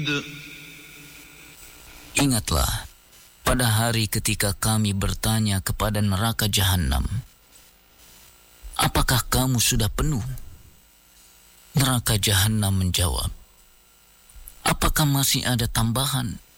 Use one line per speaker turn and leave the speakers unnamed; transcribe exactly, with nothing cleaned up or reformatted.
Ingatlah pada hari ketika kami bertanya kepada neraka Jahannam, apakah kamu sudah penuh? Neraka Jahannam menjawab, apakah masih ada tambahan?